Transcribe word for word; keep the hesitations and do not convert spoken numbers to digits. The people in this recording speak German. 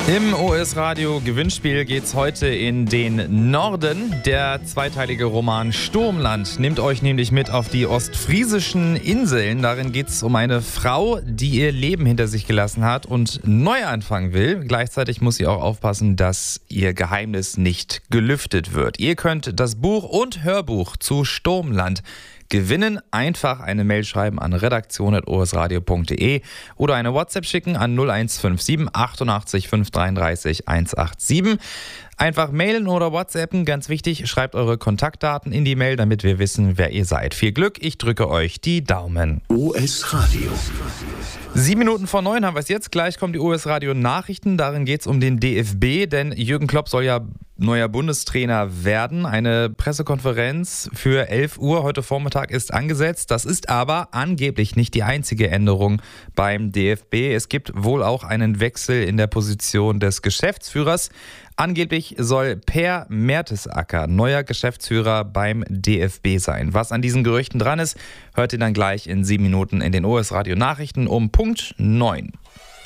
Im O S-Radio Gewinnspiel geht's heute in den Norden. Der zweiteilige Roman Sturmland nimmt euch nämlich mit auf die ostfriesischen Inseln. Darin geht's um eine Frau, die ihr Leben hinter sich gelassen hat und neu anfangen will. Gleichzeitig muss sie auch aufpassen, dass ihr Geheimnis nicht gelüftet wird. Ihr könnt das Buch und Hörbuch zu Sturmland gewinnen. Einfach eine Mail schreiben an redaktion at o s radio punkt d e oder eine WhatsApp schicken an null eins fünf sieben achtundachtzig fünf dreiunddreißig hundertsiebenundachtzig. Einfach mailen oder WhatsAppen, ganz wichtig, schreibt eure Kontaktdaten in die Mail, damit wir wissen, wer ihr seid. Viel Glück, ich drücke euch die Daumen. O S-Radio. Sieben Minuten vor neun haben wir es jetzt. Gleich kommen die O S-Radio-Nachrichten. Darin geht es um den D F B, denn Jürgen Klopp soll ja neuer Bundestrainer werden. Eine Pressekonferenz für elf Uhr heute Vormittag ist angesetzt. Das ist aber angeblich nicht die einzige Änderung beim D F B. Es gibt wohl auch einen Wechsel in der Position des Geschäftsführers. Angeblich soll Per Mertesacker neuer Geschäftsführer beim D F B sein. Was an diesen Gerüchten dran ist, hört ihr dann gleich in sieben Minuten in den O S-Radio-Nachrichten um Punkt neun.